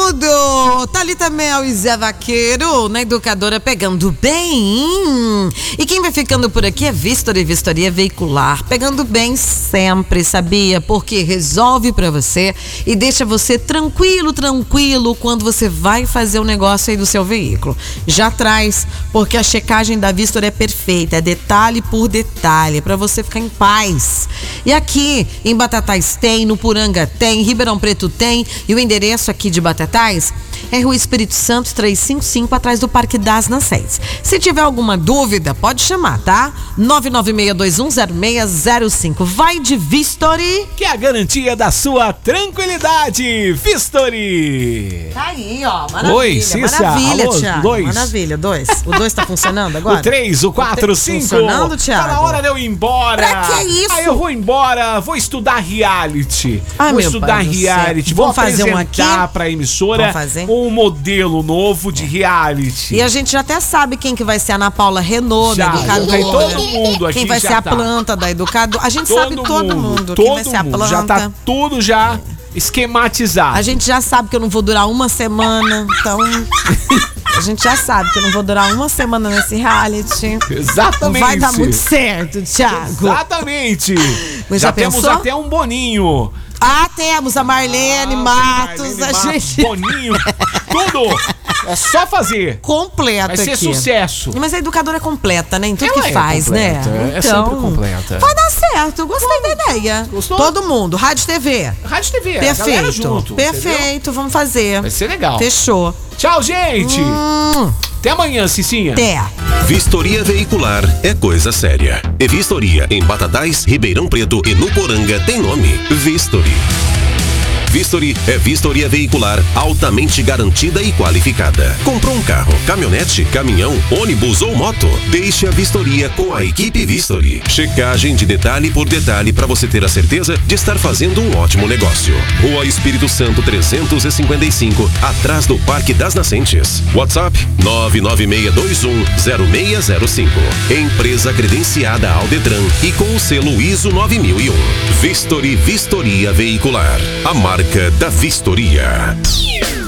tudo! Thalita Mel e Zé Vaqueiro, na Educadora Pegando Bem. E quem vai ficando por aqui é Vistoria Veicular. Pegando bem sempre, sabia? Porque resolve pra você e deixa você tranquilo quando você vai fazer o negócio aí do seu veículo. Já traz, porque a checagem da Vistoria é perfeita, é detalhe por detalhe, pra você ficar em paz. E aqui em Batatais tem, no Poranga tem, em Ribeirão Preto tem, e o endereço aqui de Batatais é Rua Espírito Santo 355, atrás do Parque das Nações. Se tiver alguma dúvida, pode chamar, tá? 996210605. Vai de Vistory, que é a garantia da sua tranquilidade. Vistory. Tá aí, ó. Maravilha. Oi, Cícia. Maravilha, Alô, Thiago. dois. Maravilha, dois. O 2 tá funcionando agora? O 3, o 4, o 5. Funcionando, Thiago? Tá na hora de eu ir embora. Pra que isso? Aí eu vou embora, vou estudar reality. Ai, vou meu estudar pai do reality. céu. Vou Vamos fazer um aqui? apresentar pra emissora Vamos fazer? um modelo novo de reality. E a gente já até sabe quem que vai ser a Ana Paula Renault, da Já Educadora. tem todo mundo aqui. Quem vai já ser a tá. planta da Educadora. A gente sabe todo mundo. Quem vai ser a planta. Já tá tudo já esquematizado. A gente já sabe que eu não vou durar uma semana, então... A gente já sabe que eu não vou durar uma semana nesse reality. Exatamente. Não vai dar muito certo, Thiago. Exatamente. Mas já já temos pensou? até um Boninho. Ah, temos a Marlene Matos. Marlene A Matos, gente... Boninho, tudo. É só fazer. Completa Vai ser aqui. Sucesso. Mas a Educadora é completa, né? Em tudo Ela que é faz, completa, né? é sempre completa. Vai dar certo. Gostei da ideia. Gostou? Todo mundo. Rádio TV. Rádio TV, a galera Perfeito. junto, Perfeito. Vamos fazer. Vai ser legal. Fechou. Tchau, gente. Até amanhã, Cicinha. Até. Vistoria Veicular é coisa séria. E Vistoria em Batatais, Ribeirão Preto e no Poranga tem nome: Vistory. Vistory é vistoria veicular altamente garantida e qualificada. Comprou um carro, caminhonete, caminhão, ônibus ou moto? Deixe a vistoria com a equipe Vistory. Checagem de detalhe por detalhe para você ter a certeza de estar fazendo um ótimo negócio. Rua Espírito Santo 355, atrás do Parque das Nascentes. WhatsApp 996210605. Empresa credenciada ao Detran e com o selo ISO 9001. Vistory Vistoria Veicular. A marca da Vistoria.